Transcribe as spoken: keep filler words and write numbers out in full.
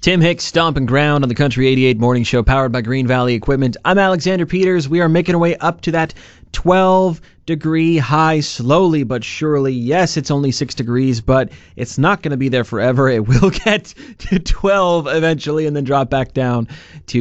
Tim Hicks, Stomping Ground on the Country eighty-eight Morning Show, powered by Green Valley Equipment. I'm Alexander Peters. We are making our way up to that twelve degree high slowly but surely. Yes, it's only six degrees, but it's not going to be there forever. It will get to twelve eventually and then drop back down to